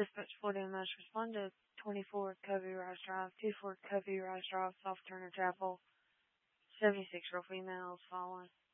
Dispatch 40 MS. Respond to 24 Covey Rise Drive, 24 Covey Rise Drive, South Turner Chapel. 76 real females following.